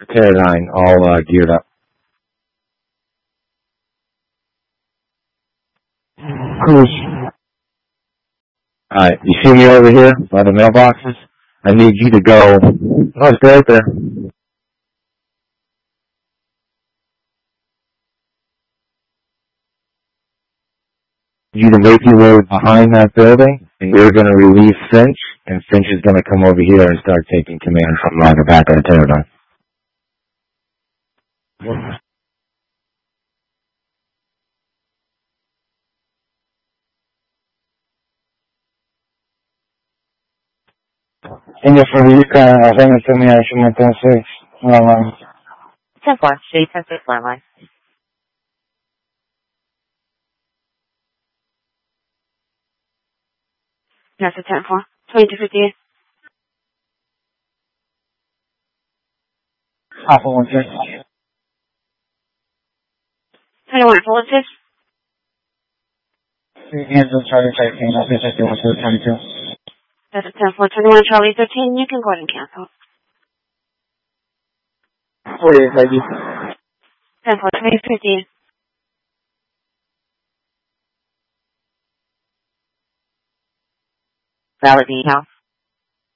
Paradigm all geared up. Alright, you see me over here by the mailboxes? I need you to go. Oh, it's right there. You to make your way behind that building, and you're going to release Finch, and Finch is going to come over here and start taking command from the back of the Paradigm. India for the Yukon, ven to me, I should make 10-6. 10-4, street 10-6, landline. Yes, 10-4, 2258. Alpha 1-6. 21 Full 6. Angel Charlie 13, I'll be 51 to 22. That's 10-4, 21 Charlie 13, you can go ahead and cancel. 48, baby. 10-4, 2258. Valid details.